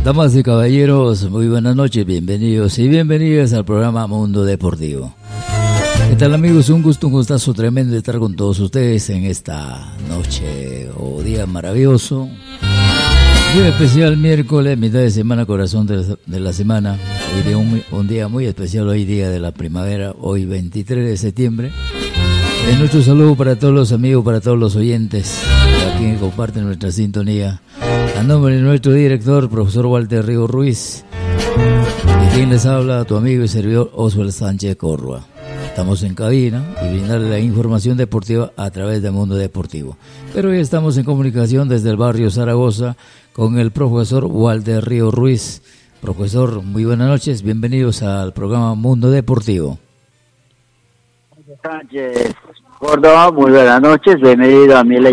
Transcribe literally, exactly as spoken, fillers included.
Damas y caballeros, muy buenas noches, bienvenidos y bienvenidas al programa Mundo Deportivo. ¿Qué tal, amigos? Un gusto, un gustazo tremendo estar con todos ustedes en esta noche o día maravilloso. Muy especial, miércoles, mitad de semana, corazón de la, de la semana. Hoy día un, un día muy especial, hoy día de la primavera, hoy veintitrés de septiembre. Eh, nuestro saludo para todos los amigos, para todos los oyentes, para quienes comparten nuestra sintonía. A nombre de nuestro director, profesor Walter Río Ruiz, y quien les habla, tu amigo y servidor Oswald Sánchez Córdoba. Estamos en cabina y brindarle la información deportiva a través del Mundo Deportivo. Pero hoy estamos en comunicación desde el barrio Zaragoza con el profesor Walter Río Ruiz. Profesor, muy buenas noches, bienvenidos al programa Mundo Deportivo. Sánchez Córdoba, muy buenas noches, bienvenido a mi